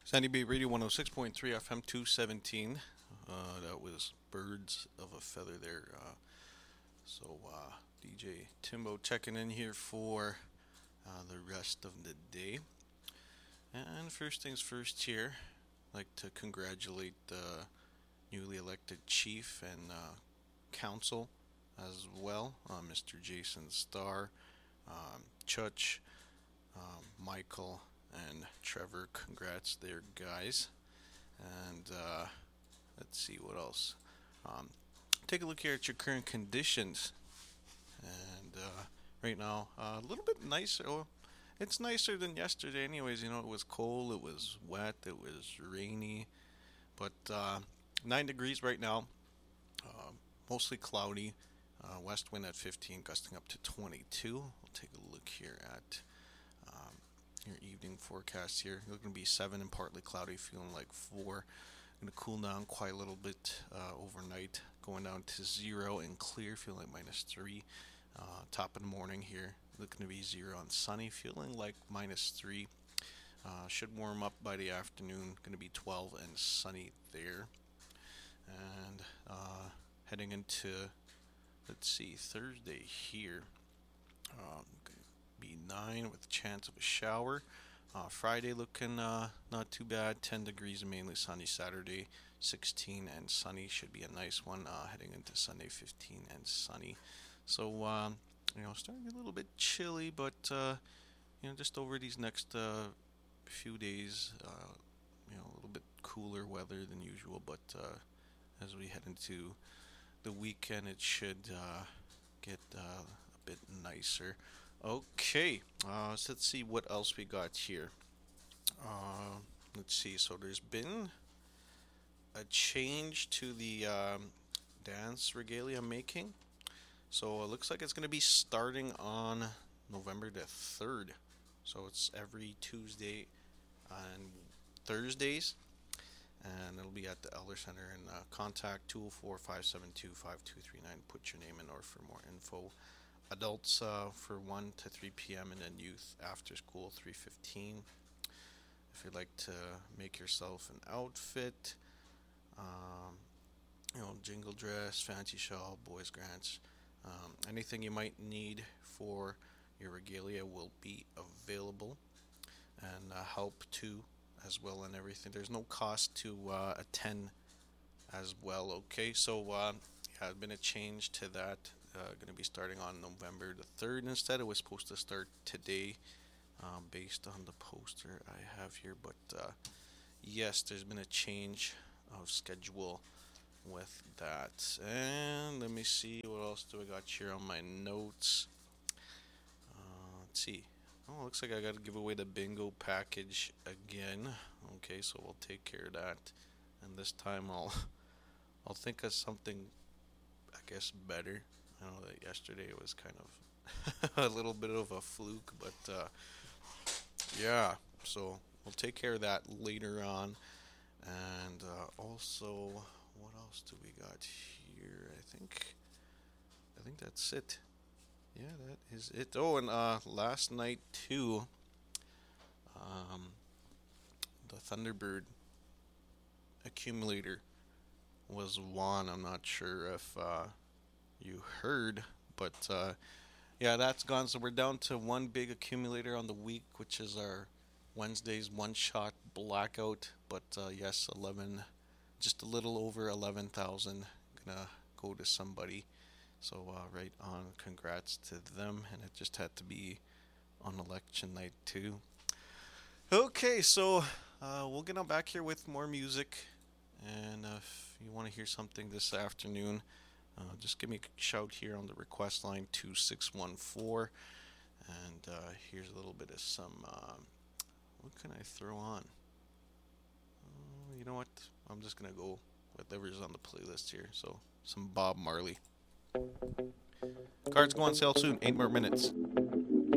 Sandy Bay Radio 106.3 FM 217. That was Birds of a Feather there. DJ Timbo checking in here for the rest of the day. And first things first here, I'd like to congratulate the newly elected chief and council as well, Mr. Jason Starr, Chutch, Michael, and Trevor. Congrats there, guys. And let's see what else. Take a look here at your current conditions. And right now, a little bit nicer. Oh, it's nicer than yesterday, anyways. You know, it was cold, it was wet, it was rainy. But 9 degrees right now. Mostly cloudy. West wind at 15, gusting up to 22. We'll take a look here at your evening forecast here. It's going to be 7 and partly cloudy, feeling like 4. Going to cool down quite a little bit overnight, going down to 0 and clear, feeling like -3. Top of the morning here, looking to be 0 and sunny, feeling like -3. Should warm up by the afternoon, going to be 12 and sunny there. And heading into, let's see, Thursday here. Be 9 with a chance of a shower. Friday looking not too bad, 10 degrees and mainly sunny. Saturday 16 and sunny, should be a nice one. Heading into Sunday 15 and sunny. So starting a little bit chilly, but just over these next few days, a little bit cooler weather than usual. But as we head into the weekend, it should get a bit nicer. Okay, so let's see what else we got here. Let's see, so there's been a change to the dance regalia making. So it looks like it's going to be starting on November the 3rd. So it's every Tuesday and Thursdays. And it'll be at the Elder Center. And contact 204-572-5239. Put your name in or for more info. Adults for 1 to 3 p.m. and then youth after school 3:15. If you'd like to make yourself an outfit, jingle dress, fancy shawl, boys grants, anything you might need for your regalia will be available, and help too as well and everything. There's no cost to attend as well. Okay, so there's been a change to that. Going to be starting on November the 3rd instead. It was supposed to start today based on the poster I have here. But yes, there's been a change of schedule with that. And let me see, what else do I got here on my notes? Let's see. Oh, looks like I got to give away the bingo package again. Okay, so we'll take care of that. And this time I'll think of something, I guess, better. I know that yesterday it was kind of a little bit of a fluke, but yeah, so we'll take care of that later on. And also, what else do we got here? I think that's it. Yeah, that is it. Oh, and last night too, the Thunderbird accumulator was won. I'm not sure if you heard, but yeah, that's gone. So we're down to one big accumulator on the week, which is our Wednesday's one-shot blackout. But yes, just a little over 11,000 gonna go to somebody. So right on, congrats to them, and it just had to be on election night too. Okay, so we'll get on back here with more music, and if you want to hear something this afternoon, just give me a shout here on the request line 2614, and here's a little bit of some, what can I throw on? You know what, I'm just going to go with whatever's on the playlist here, so some Bob Marley. Cards go on sale soon, 8 more minutes.